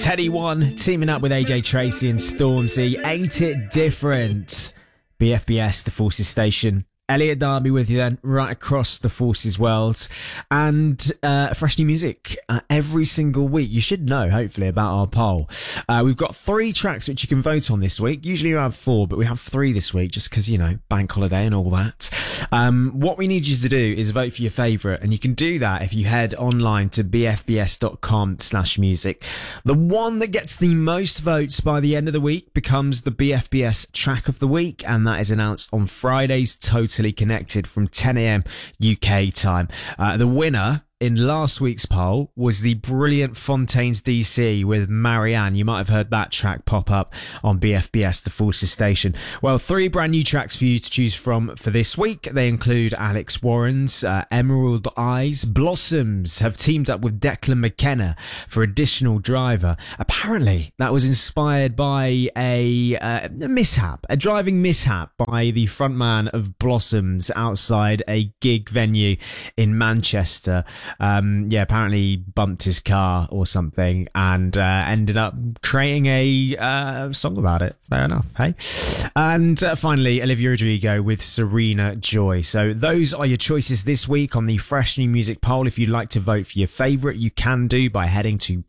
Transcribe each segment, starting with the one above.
Teddy One teaming up with AJ Tracy and Stormzy. Ain't it different? BFBS, the Forces Station. Elliot Darby with you then, right across the Forces world. And fresh new music every single week. You should know, hopefully, about our poll. We've got 3 tracks which you can vote on this week. Usually we have 4, but we have 3 this week just because, you know, bank holiday and all that. What we need you to do is vote for your favourite, and you can do that if you head online to bfbs.com/music. The one that gets the most votes by the end of the week becomes the BFBS track of the week, and that is announced on Friday's Totally Connected from 10 a.m. UK time. The winner in last week's poll was the brilliant Fontaines DC with Marianne. You might have heard that track pop up on BFBS, the Forces Station. Well, 3 brand new tracks for you to choose from for this week. They include Alex Warren's Emerald Eyes. Blossoms have teamed up with Declan McKenna for Additional Driver. Apparently, that was inspired by a driving mishap by the frontman of Blossoms outside a gig venue in Manchester. Apparently bumped his car or something and ended up creating a song about it. Fair enough, hey? And finally, Olivia Rodrigo with Serena Joy. So those are your choices this week on the Fresh New Music poll. If you'd like to vote for your favourite, you can do by heading to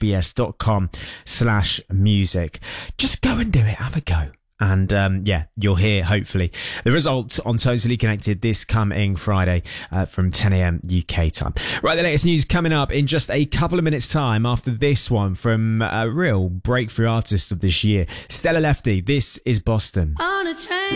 bfbs.com/music. Just go and do it. Have a go. And you'll hear, hopefully, the results on Totally Connected this coming Friday from 10 a.m. UK time. Right, the latest news coming up in just a couple of minutes' time after this one from a real breakthrough artist of this year, Stella Lefty. This is Boston. On a train.